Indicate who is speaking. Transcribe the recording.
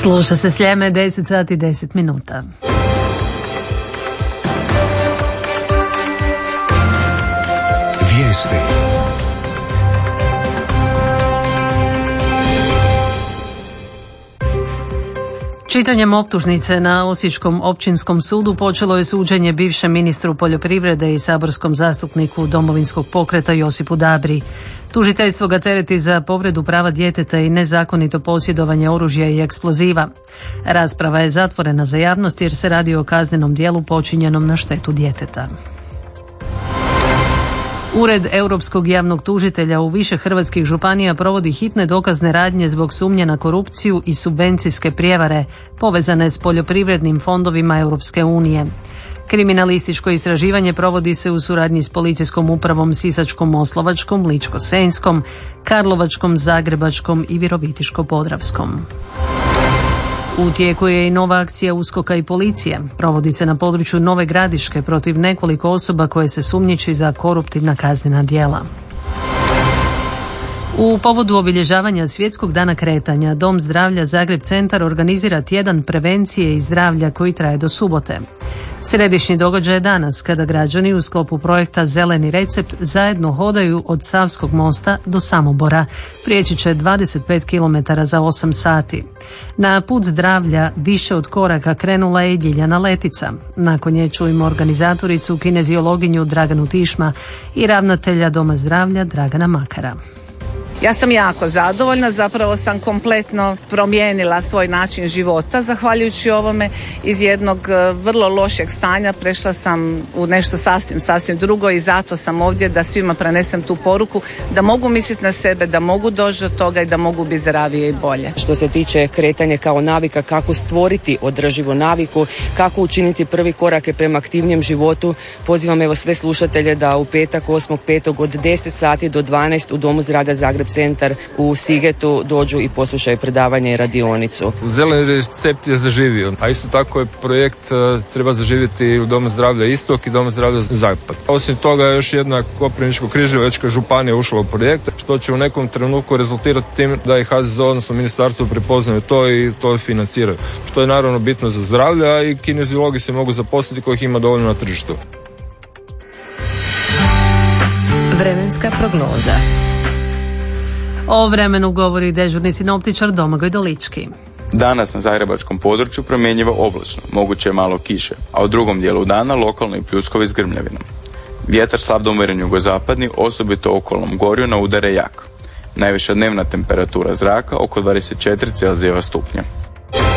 Speaker 1: Sluša se Sljeme, 10 sati 10 minuta.
Speaker 2: Vijesti.
Speaker 1: Čitanjem optužnice na Osječkom općinskom sudu počelo je suđenje bivšem ministru poljoprivrede i saborskom zastupniku Domovinskog pokreta Josipu Dabri. Tužiteljstvo ga tereti za povredu prava djeteta i nezakonito posjedovanje oružja i eksploziva. Rasprava je zatvorena za javnost jer se radi o kaznenom djelu počinjenom na štetu djeteta. Ured Europskog javnog tužitelja u više hrvatskih županija provodi hitne dokazne radnje zbog sumnje na korupciju i subvencijske prijevare povezane s poljoprivrednim fondovima Europske unije. Kriminalističko istraživanje provodi se u suradnji s policijskom upravom Sisačko-moslavačkom, Ličko-senjskom, Karlovačkom, Zagrebačkom i Virovitičko-podravskom. U tijeku je i nova akcija USKOK-a i policije. Provodi se na području Nove Gradiške protiv nekoliko osoba koje se sumnjiči za koruptivna kaznena djela. U povodu obilježavanja Svjetskog dana kretanja, Dom zdravlja Zagreb Centar organizira tjedan prevencije i zdravlja koji traje do subote. Središnji događaj je danas kada građani u sklopu projekta Zeleni recept zajedno hodaju od Savskog mosta do Samobora. Prijeći će 25 km za 8 sati. Na put zdravlja više od koraka krenula je i Ljiljana Letica. Nakon nje čujemo organizatoricu, kineziologinju Draganu Tišma i ravnatelja Doma zdravlja Dragana Makara.
Speaker 3: Ja sam jako zadovoljna, zapravo sam kompletno promijenila svoj način života zahvaljujući ovome. Iz jednog vrlo lošeg stanja prešla sam u nešto sasvim drugo i zato sam ovdje da svima prenesem tu poruku da mogu misliti na sebe, da mogu doći do toga i da mogu biti zdravije i bolje.
Speaker 4: Što se tiče kretanja kao navika, kako stvoriti održivu naviku, kako učiniti prvi korake prema aktivnijem životu, pozivam evo sve slušatelje da u petak 8.5. od 10 sati do 12 u Domu zdravlja Zagreb Centar u Sigetu dođu i poslušaju predavanje i radionicu.
Speaker 5: Zeleni recept je zaživio, a isto tako je projekt treba zaživjeti u Domu zdravlja Istok i Domu zdravlja Zapad. Osim toga još jedna Koprivničko-križevačka županija ušla u projekt, što će u nekom trenutku rezultirati tim da i HZZO, odnosno ministarstvo prepoznaju to i to financiraju. Što je naravno bitno za zdravlje, a i kineziologi se mogu zaposliti kojih ima dovoljno na tržištu.
Speaker 1: Vremenska prognoza. O vremenu govori dežurni sinoptičar Domagoj Dolički.
Speaker 6: Danas na zagrebačkom području promjenjivo oblačno, moguće je malo kiše, a u drugom dijelu dana lokalno i pljuskovi s grmljavinom. Vjetar slab do umjeren jugozapadni, osobito u okolnom gorju na udare jak. Najviša dnevna temperatura zraka oko 24 Celzijeva stupnja.